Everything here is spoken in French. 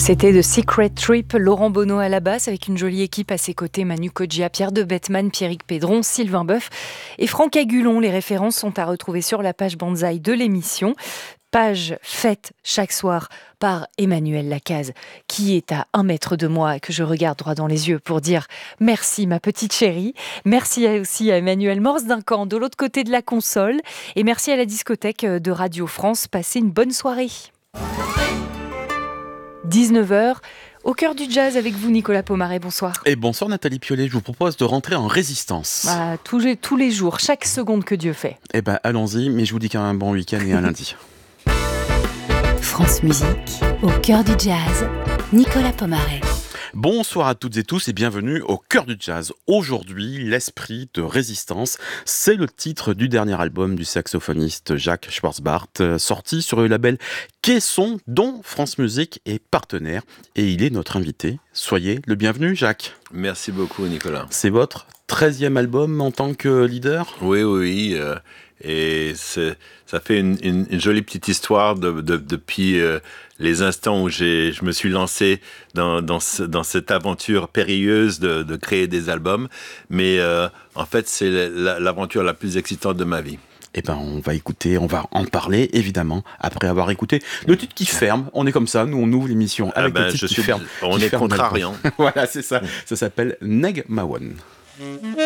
C'était The Secret Trip, Laurent Bonneau à la basse avec une jolie équipe à ses côtés, Manu Kodjia, Pierre de Bettman, Pierrick Pédron, Sylvain Boeuf et Franck Agulon. Les références sont à retrouver sur la page Banzai de l'émission. Page faite chaque soir par Emmanuel Lacaze, qui est à 1 mètre de moi et que je regarde droit dans les yeux pour dire merci ma petite chérie. Merci aussi à Emmanuel Morse-Duncan de l'autre côté de la console. Et merci à la discothèque de Radio France. Passez une bonne soirée. 19h, au cœur du jazz avec vous Nicolas Pomaret, bonsoir. Et bonsoir Nathalie Piolet, je vous propose de rentrer en résistance. Tous les jours, chaque seconde que Dieu fait. Eh ben allons-y, mais je vous dis qu'un bon week-end et un lundi. France Musique, au cœur du jazz, Nicolas Pomaret. Bonsoir à toutes et tous et bienvenue au cœur du jazz. Aujourd'hui, l'esprit de résistance, c'est le titre du dernier album du saxophoniste Jacques Schwarzbart, sorti sur le label Caisson, dont France Musique est partenaire. Et il est notre invité. Soyez le bienvenu, Jacques. Merci beaucoup, Nicolas. C'est votre 13e album en tant que leader ? Oui. Et ça fait une jolie petite histoire depuis les instants où je me suis lancé dans cette aventure périlleuse de créer des albums. Mais en fait, c'est l'aventure la plus excitante de ma vie. Eh ben, on va en parler, évidemment, après avoir écouté le titre qui ferme. On est comme ça, nous, on ouvre l'émission avec le titre qui ferme. On est contrariant. Voilà, c'est ça. Ça s'appelle Neg Mawon.